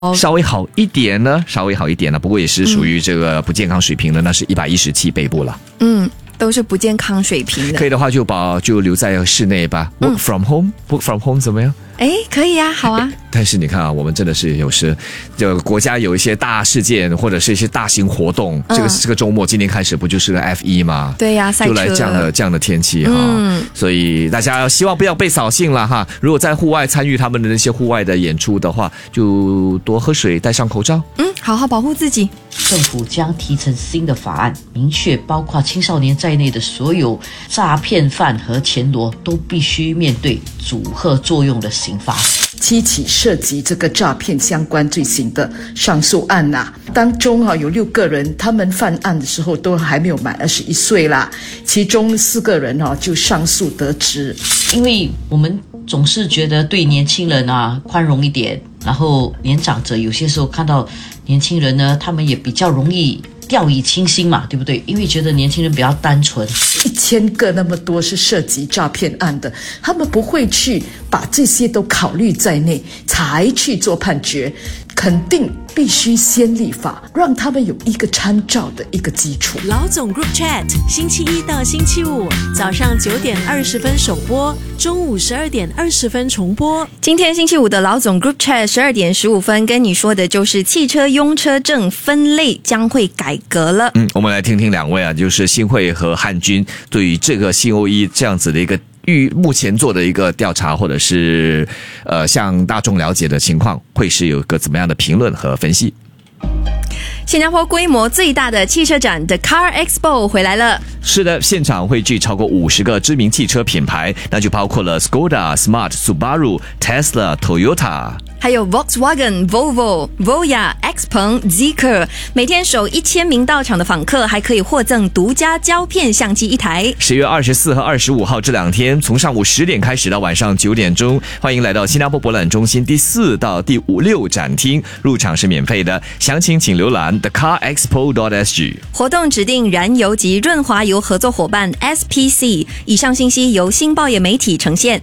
稍微好一点呢，不过也是属于这个不健康水平的，那是117北部了。 都是不健康水平的。 可以的话就留在室内吧。Work from home 怎么样？ 可以啊，好啊。 但是你看啊，我们真的是有时就国家有一些大事件或者是一些大型活动，这个周末今天开始不就是个 F1 吗？ 对呀，赛车就来这样的天气哈，所以大家希望不要被扫兴了哈。如果在户外参与他们的那些户外的演出的话，就多喝水，戴上口罩， 好好保护自己。 政府将提成新的法案，明确包括青少年在内的所有诈骗犯和钱罗都必须面对阻吓作用的刑罚。 7起涉及这个诈骗相关罪行的上诉案当中有6个人，他们犯案的时候都还没有满21岁啦，其中4个人就上诉得直。 因为我们总是觉得对年轻人宽容一点，然后年长者有些时候看到年轻人呢，他们也比较容易掉以轻心嘛，对不对？因为觉得年轻人比较单纯。 1000个那么多是涉及诈骗案的，他们不会去把这些都考虑在内才去做判决，肯定必须先立法，让他们有一个参照的一个基础。 老总 Group Chat 星期一到星期五早上9点20分首播，中午12点20分重播。 今天星期五的老总 Group Chat 12点15分跟你说的就是汽车拥车证分类将会改革了。 我们来听听两位就是新会和汉军对于这个新OE这样子的一个目前做的一个调查，或者是向大众了解的情况，会是有个怎么样的评论和分析。 新加坡规模最大的汽车展 The Car Expo 回来了。 是的，现场汇聚超过50个知名汽车品牌，那就包括了 Skoda、Smart、Subaru、Tesla、Toyota， 还有 Volkswagen、Volvo、Voya、Xpeng、Zeekr， 每天首1000名到场的访客还可以获赠独家胶片相机1台。 10月24和25号这2天，从上午10点开始到晚上9点钟，欢迎来到新加坡博览中心第4到第6展厅，入场是免费的，详情请浏览 thecarexpo.sg。 活动指定燃油及润滑油合作伙伴 SPC， 以上信息由新报业媒体呈现。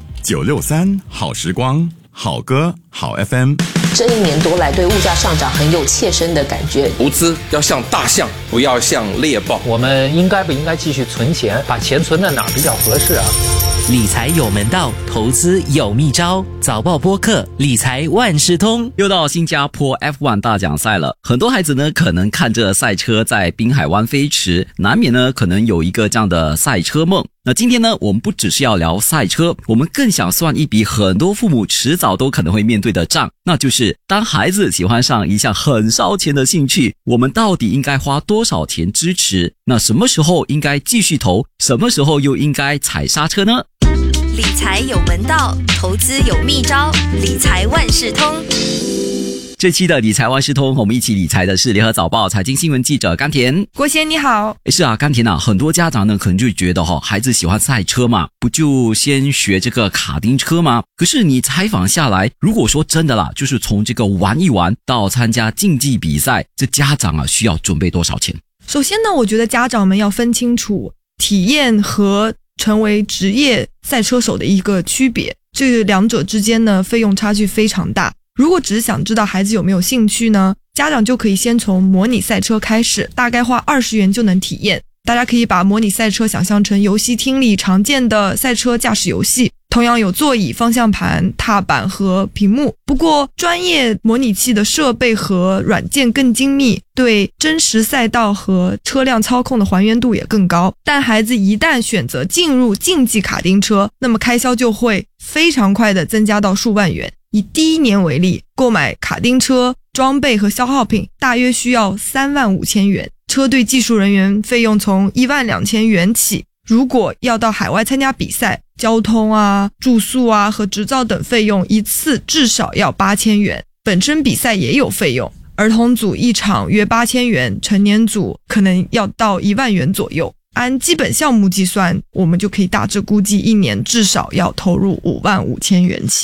963好时光，好歌好 FM。 这1年多来对物价上涨很有切身的感觉。 投资要像大象，不要像猎豹。 我们应该不应该继续存钱？把钱存在哪儿比较合适啊？ 理财有门道，投资有秘招。早报播客理财万事通。 又到新加坡 F1 大奖赛了，很多孩子呢可能看着赛车在滨海湾飞驰，难免呢可能有一个这样的赛车梦。那今天呢，我们不只是要聊赛车，我们更想算一笔很多父母迟早都可能会面对的账，那就是当孩子喜欢上一项很烧钱的兴趣，我们到底应该花多少钱支持？那什么时候应该继续投，什么时候又应该踩刹车呢？ 理财有门道，投资有秘招，理财万事通。 这期的理财万事通，我们一起理财的是联合早报财经新闻记者甘田。 国贤你好。 是啊，甘田啊，很多家长呢可能就觉得孩子喜欢赛车嘛，不就先学这个卡丁车吗？可是你采访下来，如果说真的啦，就是从这个玩一玩到参加竞技比赛，这家长需要准备多少钱？ 首先呢，我觉得家长们要分清楚体验和成为职业赛车手的一个区别，这两者之间呢费用差距非常大。如果只是想知道孩子有没有兴趣呢，家长就可以先从模拟赛车开始，大概花20元就能体验。大家可以把模拟赛车想象成游戏厅里常见的赛车驾驶游戏，同样有座椅、方向盘、踏板和屏幕。不过专业模拟器的设备和软件更精密，对真实赛道和车辆操控的还原度也更高。但孩子一旦选择进入竞技卡丁车，那么开销就会非常快的增加到数万元。以第1年为例，购买卡丁车装备和消耗品大约需要35000元，车队技术人员费用从12000元起。如果要到海外参加比赛，交通住宿和执照等费用一次至少要8000元，本身比赛也有费用，儿童组1场约8000元，成年组可能要到1万元左右。按基本项目计算，我们就可以大致估计1年至少要投入55000元起。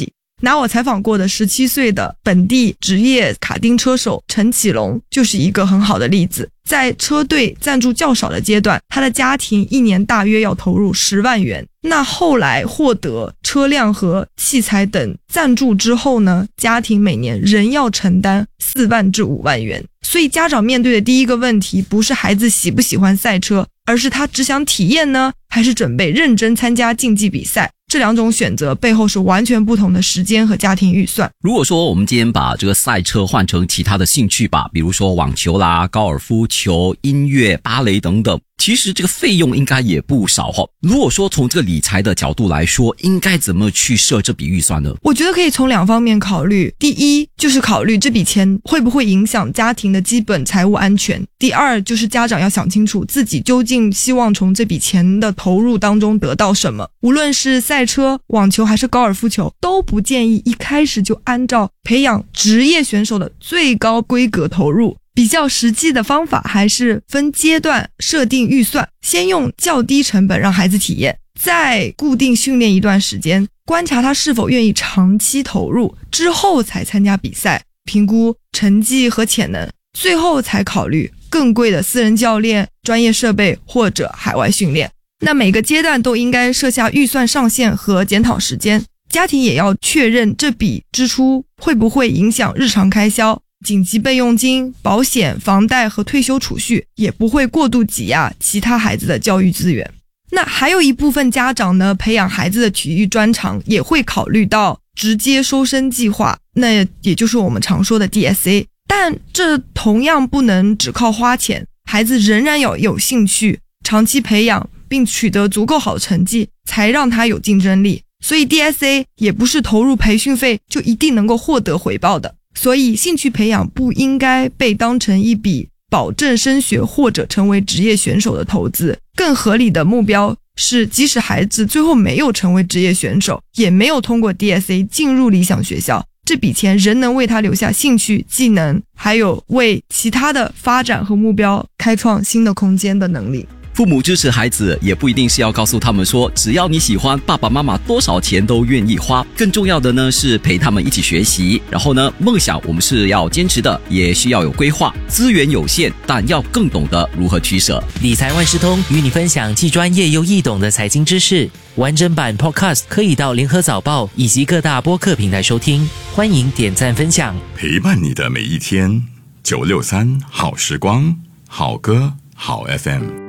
拿我采访过的17岁的本地职业卡丁车手陈启龙就是一个很好的例子。在车队赞助较少的阶段，他的家庭1年大约要投入10万元。那后来获得车辆和器材等赞助之后呢，家庭每年仍要承担4万至5万元。所以家长面对的第一个问题不是孩子喜不喜欢赛车，而是他只想体验呢，还是准备认真参加竞技比赛。这两种选择背后是完全不同的时间和家庭预算。 如果说我们今天把这个赛车换成其他的兴趣吧，比如说网球啦、高尔夫球、音乐、芭蕾等等，其实这个费用应该也不少哦。如果说从这个理财的角度来说，应该怎么去设这笔预算呢？ 我觉得可以从2方面考虑。第一，就是考虑这笔钱会不会影响家庭的基本财务安全。第二，就是家长要想清楚自己究竟希望从这笔钱的投入当中得到什么。无论是赛车、网球还是高尔夫球，都不建议一开始就按照培养职业选手的最高规格投入。比较实际的方法还是分阶段设定预算，先用较低成本让孩子体验，再固定训练一段时间，观察他是否愿意长期投入，之后才参加比赛，评估成绩和潜能，最后才考虑更贵的私人教练、专业设备或者海外训练。那每个阶段都应该设下预算上限和检讨时间，家庭也要确认这笔支出会不会影响日常开销，紧急备用金、保险、房贷和退休储蓄也不会过度挤压其他孩子的教育资源。那还有一部分家长呢，培养孩子的体育专长也会考虑到直接收生计划，那也就是我们常说的 DSA。 但这同样不能只靠花钱，孩子仍然要有兴趣，长期培养并取得足够好成绩，才让他有竞争力。所以 DSA 也不是投入培训费就一定能够获得回报的。所以兴趣培养不应该被当成一笔保证升学或者成为职业选手的投资。更合理的目标是，即使孩子最后没有成为职业选手，也没有通过 DSA 进入理想学校，这笔钱仍能为他留下兴趣、技能，还有为其他的发展和目标开创新的空间的能力。 父母支持孩子也不一定是要告诉他们说只要你喜欢，爸爸妈妈多少钱都愿意花。更重要的呢是陪他们一起学习，然后呢梦想我们是要坚持的，也需要有规划。资源有限，但要更懂得如何取舍。 理财万事通与你分享既专业又易懂的财经知识，完整版 Podcast 可以到联合早报以及各大播客平台收听，欢迎点赞分享， 陪伴你的每一天。963好时光，好歌好 FM。